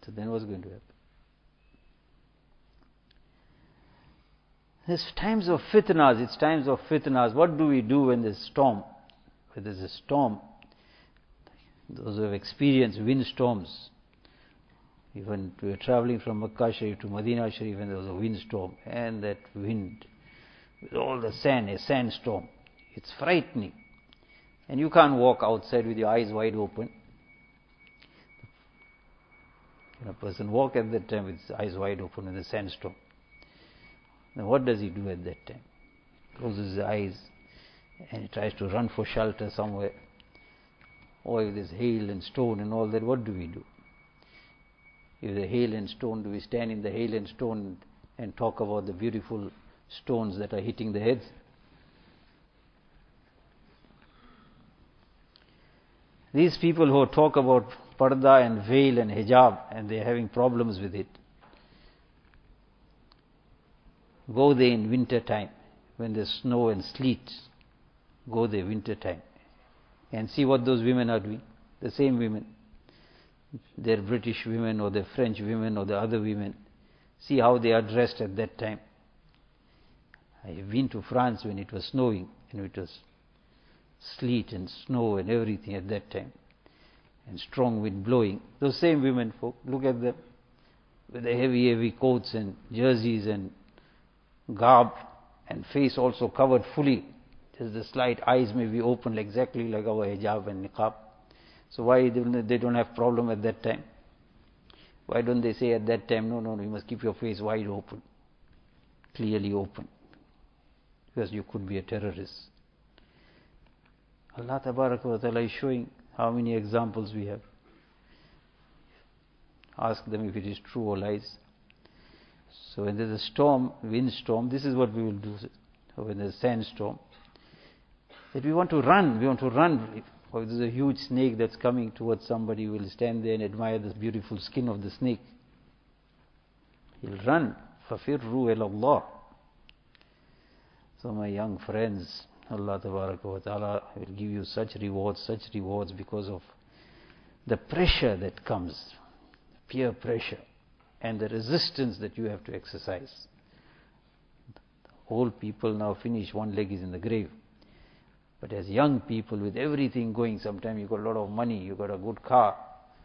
So then what's going to happen? There's times of fitnas, it's times of fitnas. What do we do when there's storm? When there's a storm, those who have experienced windstorms, even we were traveling from Makkah Sharif to Medina Sharif and there was a windstorm, and that wind with all the sand, a sandstorm, it's frightening. And you can't walk outside with your eyes wide open. Can a person walk at that time with his eyes wide open in the sandstorm? Now what does he do at that time? Closes his eyes and he tries to run for shelter somewhere. Or if there's hail and stone and all that, what do we do? If there's hail and stone, do we stand in the hail and stone and talk about the beautiful stones that are hitting the heads? These people who talk about parda and veil and hijab and they're having problems with it, go there in winter time when there's snow and sleet. Go there winter time and see what those women are doing. The same women, they're British women or they're French women or the other women. See how they are dressed at that time. I've been to France when it was snowing and it was sleet and snow and everything at that time, and strong wind blowing. Those same women folk, look at them with the heavy coats and jerseys and garb and face also covered fully. Just the slight eyes may be open exactly like our hijab and niqab. So why they don't have problem at that time? Why don't they say at that time, no, you must keep your face wide open, clearly open, because you could be a terrorist. Allah Tabaraka wa Ta'ala is showing how many examples we have. Ask them if it is true or lies. So when there's a storm, windstorm, this is what we will do. When there's a sandstorm, that we want to run. Or if there's a huge snake that's coming towards somebody, we will stand there and admire the beautiful skin of the snake. He'll run. فَفِرُّوا إِلَى اللَّهِ. So my young friends, Allah Tabaraka wa Ta'ala will give you such rewards because of the pressure that comes, peer pressure, and the resistance that you have to exercise. Old people now finish, one leg is in the grave. But as young people with everything going, sometimes you got a lot of money, you got a good car,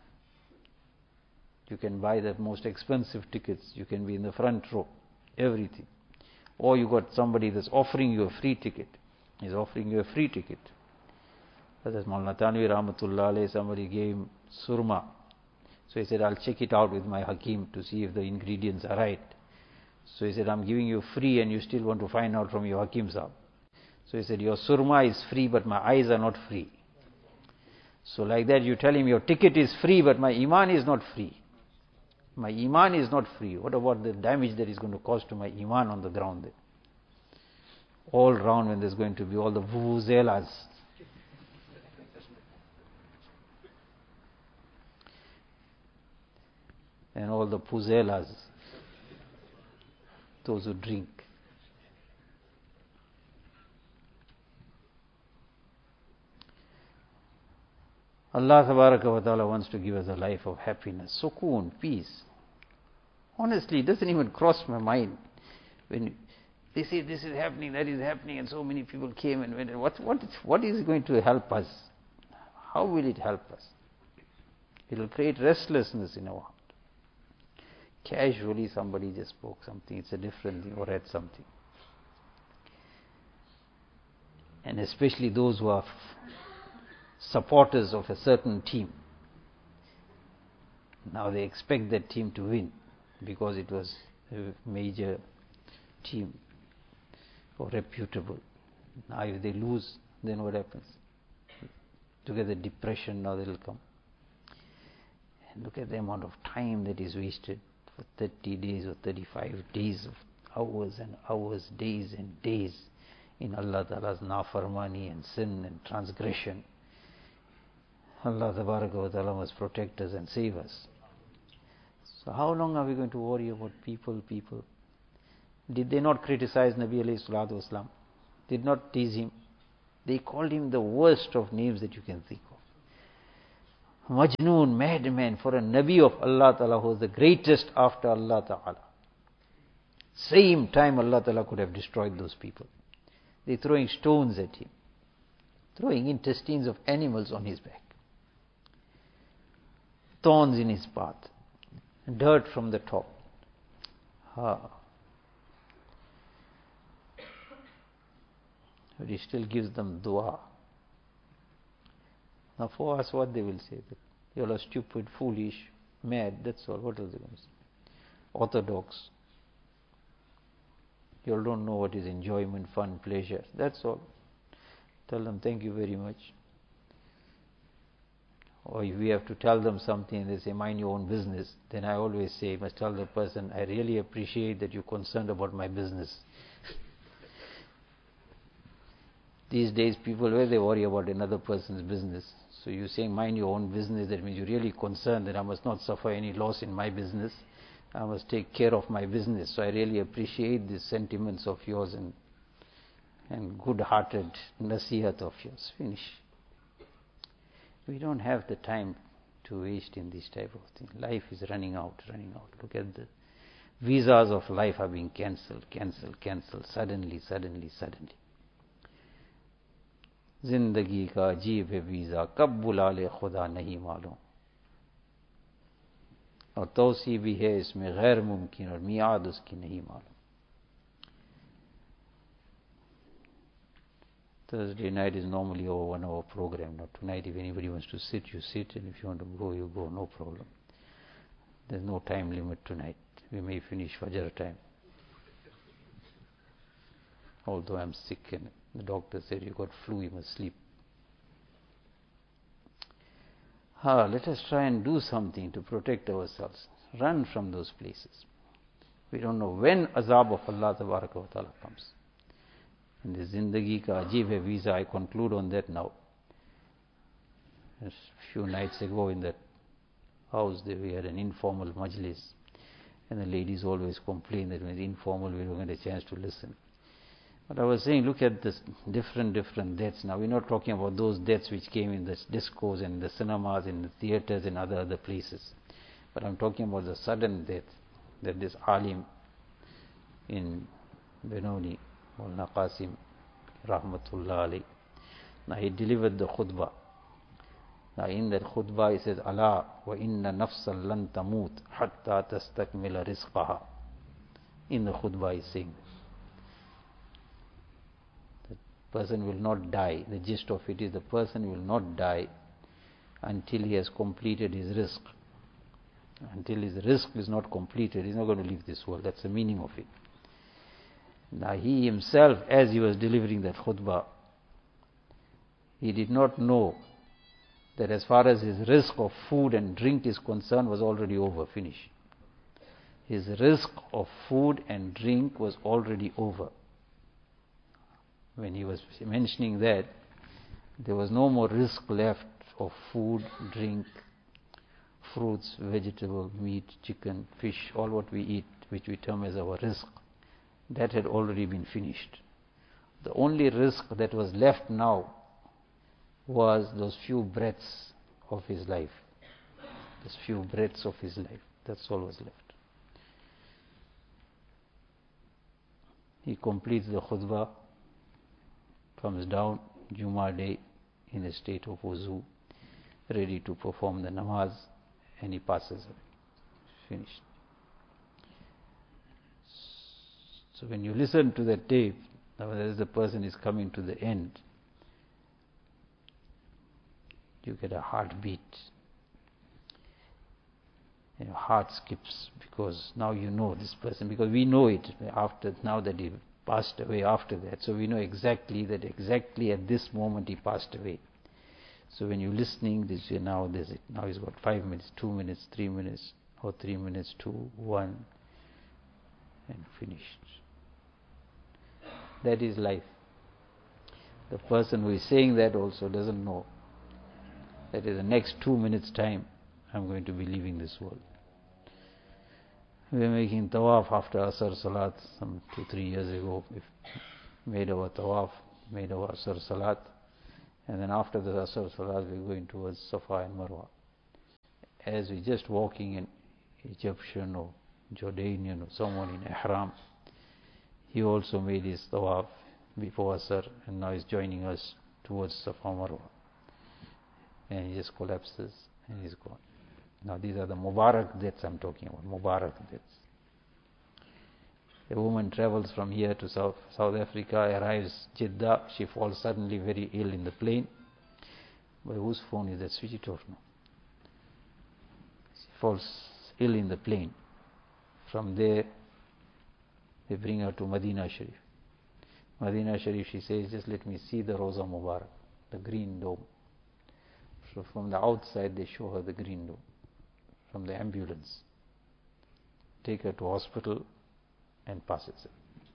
you can buy the most expensive tickets, you can be in the front row, everything. Or you got somebody that's offering you a free ticket. He's offering you a free ticket. As Maulana Tanvi Rahmatullah alayhi, somebody gave him surma. So he said, I'll check it out with my Hakim to see if the ingredients are right. So he said, I'm giving you free and you still want to find out from your Hakim Sahib. So he said, your surma is free but my eyes are not free. So like that you tell him your ticket is free but my iman is not free. My iman is not free. What about the damage that is going to cause to my iman on the ground there? All round when there's going to be all the vuvuzelas. And all the puzelas. Those who drink. Allah Tabaraka wa Ta'ala wants to give us a life of happiness, sukoon, peace. Honestly, it doesn't even cross my mind. When they say this is happening, that is happening, and so many people came and went, what is going to help us? How will it help us? It will create restlessness in our heart. Casually somebody just spoke something, it's a different thing, or read something. And especially those who are supporters of a certain team. Now they expect that team to win because it was a major team or reputable. Now if they lose, then what happens? Together depression now they will come. And look at the amount of time that is wasted for 30 days or 35 days of hours and hours, days and days in Allah Ta'ala's nafarmani and sin and transgression. Allah Tabaraka wa Ta'ala must protect us and save us. So how long are we going to worry about people? Did they not criticize Nabi alayhi salatu wasalam? Did not tease him? They called him the worst of names that you can think of. Majnoon, madman, for a Nabi of Allah Ta'ala who is the greatest after Allah Ta'ala. Same time Allah Ta'ala could have destroyed those people. They're throwing stones at him, throwing intestines of animals on his back, thorns in his path, dirt from the top. But he still gives them dua. Now for us, what they will say? That you all are stupid, foolish, mad, that's all. What else are they going to say? Orthodox. You all don't know what is enjoyment, fun, pleasure. That's all. Tell them, thank you very much. Or if we have to tell them something and they say, mind your own business, then I always say, I must tell the person, I really appreciate that you're concerned about my business. These days, people, where they worry about another person's business. So you're saying, mind your own business, that means you're really concerned that I must not suffer any loss in my business. I must take care of my business. So I really appreciate these sentiments of yours and good-hearted nasihat of yours. Finish. We don't have the time to waste in this type of thing. Life is running out. Look at the visas of life are being cancelled, suddenly. जिंदगी का अजीब है visa कब बुला ले खुदा नहीं मालूम और तौसी भी है इसमें गैर मुमकिन और मियाद उसकी नहीं मालूम. Thursday night is normally over 1 hour program. Now tonight, if anybody wants to sit, you sit, and if you want to go, you go, no problem. There's no time limit tonight. We may finish Fajr time. Although I'm sick and the doctor said you got flu, you must sleep. Let us try and do something to protect ourselves. Run from those places. We don't know when azab of Allah Tabaraka wa Ta'ala comes. And the Zindagi ka Ajeeb hai visa, I conclude on that now. A few nights ago in that house, we had an informal majlis. And the ladies always complain that when it's informal, we don't get a chance to listen. But I was saying, look at this different deaths. Now, we're not talking about those deaths which came in the discos and the cinemas and the theaters and other places. But I'm talking about the sudden death that this alim in Benoni, Maulana Qasim, Rahmatullah Ali. Now, he delivered the khutbah. Now, in that khutbah, he says, Allah wa inna nafsan lan tamut hatta tastakmila rizqaha. In the khutbah, he's saying this. Person will not die. The gist of it is the person will not die until he has completed his rizq. Until his rizq is not completed, he's not going to leave this world. That's the meaning of it. Now he himself, as he was delivering that khutbah, he did not know that as far as his rizq of food and drink is concerned was already over, finished. His rizq of food and drink was already over. When he was mentioning that, there was no more rizq left of food, drink, fruits, vegetable, meat, chicken, fish, all what we eat, which we term as our rizq. That had already been finished. The only rizq that was left now was those few breaths of his life. Those few breaths of his life. That's all was left. He completes the khutbah, comes down Jummah day in a state of wuzu, ready to perform the namaz, and he passes away. Finished. So when you listen to the tape, as the person is coming to the end, you get a heartbeat. Your heart skips, because now you know this person, because we know it after, now that he passed away after that. So we know exactly at this moment he passed away. So when you're listening, this now there's it. Now he's got 5 minutes, 2 minutes, 3 minutes, or 3 minutes, 2, 1, and finished. That is life. The person who is saying that also doesn't know that in the next 2 minutes time I'm going to be leaving this world. We were making tawaf after Asr Salat some 2-3 years ago. We made our tawaf, made our Asr Salat, and then after the Asr Salat we are going towards Safa and Marwa. as we just walking in Egyptian or Jordanian or someone in Ihram, he also made his tawaf before Asr and now is joining us towards Safa Marwa. And he just collapses and he's gone. Now these are the Mubarak deaths I'm talking about, Mubarak deaths. A woman travels from here to South Africa, arrives Jeddah, she falls suddenly very ill in the plane. By whose phone is that? Switch it off now. She falls ill in the plane. From there, they bring her to Medina Sharif. Medina Sharif, she says, just let me see the Roza Mubarak, the green dome. So from the outside, they show her the green dome. From the ambulance. Take her to hospital and passes her.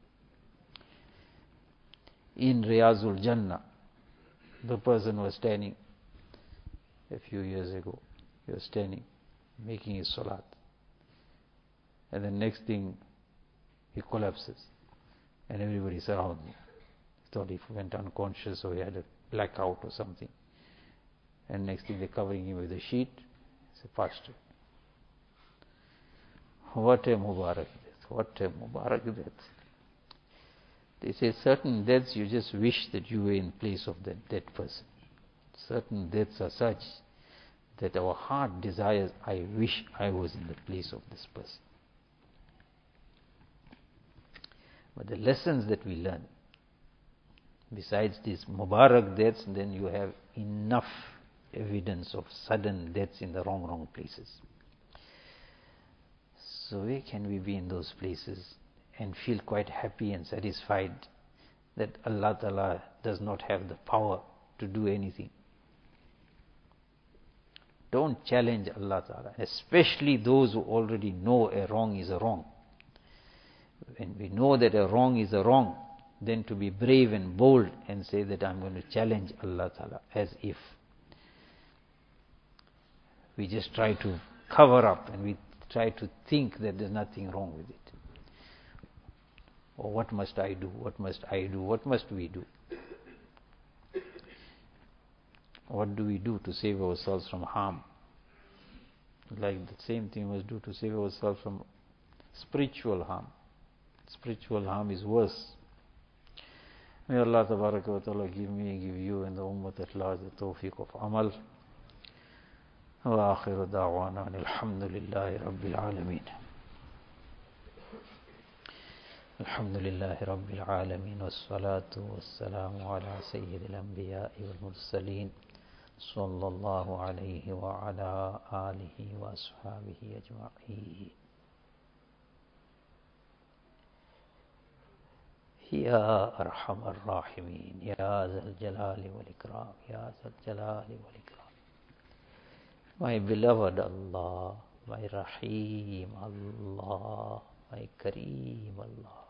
In Riyazul Jannah, the person was standing a few years ago. He was standing, making his salat. And the next thing, he collapses. And everybody surrounds him. He thought he went unconscious or he had a blackout or something. And next thing, they're covering him with a sheet. It's a pastor. What a Mubarak death. What a Mubarak death. They say certain deaths you just wish that you were in place of that dead person. Certain deaths are such that our heart desires, I wish I was in the place of this person. But the lessons that we learn, besides these Mubarak deaths, then you have enough evidence of sudden deaths in the wrong places. So where can we be in those places and feel quite happy and satisfied that Allah Ta'ala does not have the power to do anything? Don't challenge Allah Ta'ala, especially those who already know a wrong is a wrong. When we know that a wrong is a wrong, then to be brave and bold and say that I'm going to challenge Allah Ta'ala, as if we just try to cover up and we try to think that there's nothing wrong with it. Or what must I do? What must I do? What must we do? What do we do to save ourselves from harm? Like the same thing we must do to save ourselves from spiritual harm. Spiritual harm is worse. May Allah Tabaraka wa Ta'ala give me, give you and the Ummah at large the tawfiq of amal. وآخر دعوانا أن الحمد لله رب العالمين. الحمد لله رب العالمين والصلاة والسلام على سيد الأنبياء والمرسلين صلى الله عليه وعلى آله وأصحابه أجمعين. يا أرحم الراحمين يا ذا الجلال والإكرام يا ذا الجلال والإكرام. My beloved Allah, my Rahim Allah, my Kareem Allah.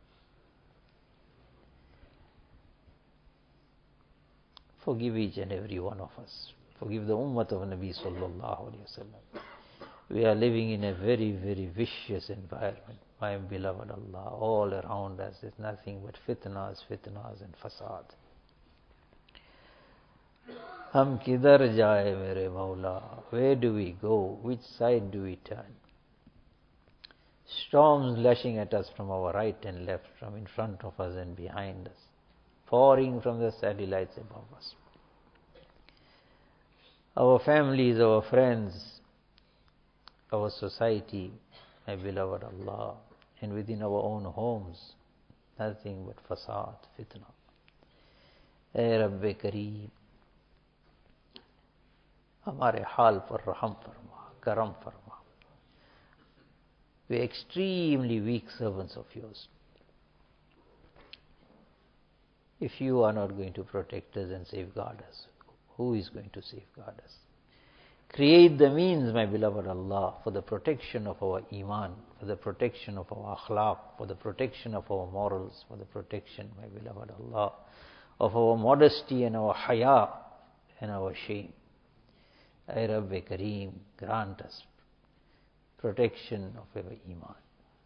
Forgive each and every one of us. Forgive the Ummah of Nabi Sallallahu Alaihi Wasallam. We are living in a very, very vicious environment. My beloved Allah, all around us is nothing but fitnas and fasad. Hum kidhar jaye mere Mawla? Where do we go? Which side do we turn? Storms lashing at us from our right and left, from in front of us and behind us, pouring from the satellites above us. Our families, our friends, our society, my beloved Allah, and within our own homes, nothing but fasad, fitna. Ay Rabbi Kareem, हमारे हाल पर रहम फरमा, करम फरमा. We are extremely weak servants of yours. If you are not going to protect us and safeguard us, who is going to safeguard us? Create the means, my beloved Allah, for the protection of our iman, for the protection of our akhlaq, for the protection of our morals, for the protection, my beloved Allah, of our modesty and our haya and our shame. Ay Rabbi Kareem, grant us protection of our iman.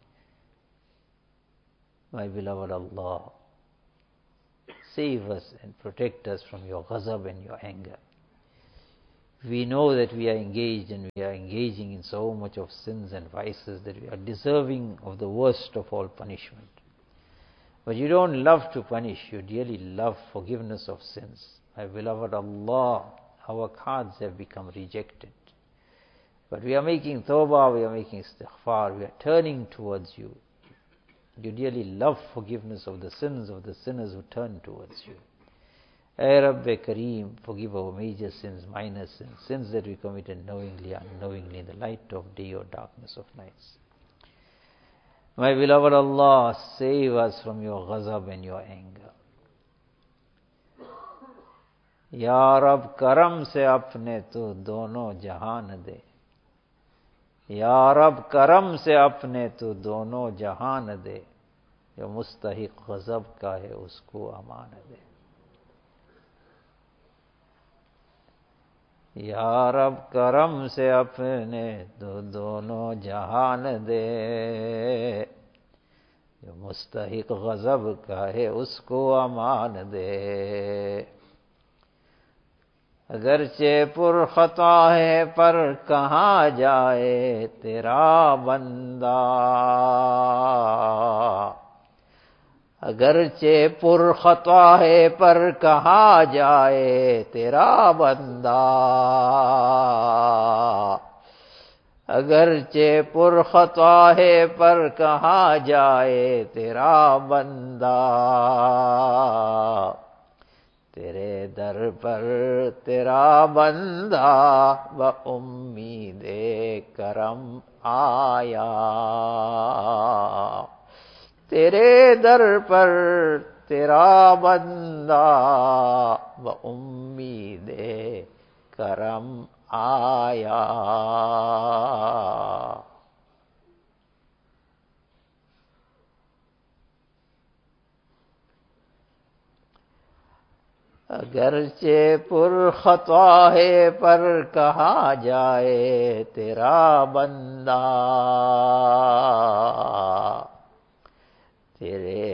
My beloved Allah, save us and protect us from your ghazab and your anger. We know that we are engaged and we are engaging in so much of sins and vices that we are deserving of the worst of all punishment. But you don't love to punish, you really love forgiveness of sins. My beloved Allah, our cards have become rejected. But we are making tawbah, we are making istighfar, we are turning towards you. You really love forgiveness of the sins of the sinners who turn towards you. Ay Rabbi Kareem, forgive our major sins, minor sins, sins that we committed knowingly, unknowingly, in the light of day or darkness of nights. My beloved Allah, save us from your ghazab and your anger. Ya Rab, karam se apne tu dono jahan de. Ya Rab, karam se apne tu dono jahan de. Jo mustahiq ghazab ka hai, usko aman de. یا رب کرم سے اپنے دونوں جہان دے، جو مستحق غضب کا ہے اس کو امان دے. اگرچہ پر خطا ہے پر کہاں جائے تیرا بندہ، اگرچہ پر خطا ہے پر کہاں جائے تیرا بندہ، اگرچہ پر خطا ہے پر کہاں جائے تیرا بندہ. تیرے در پر تیرا بندہ بامید کرم آیا، تیرے در پر تیرا بندہ بامید کرم آیا. اگرچہ پر خطا ہے پر کہا جائے تیرا بندہ، تیرے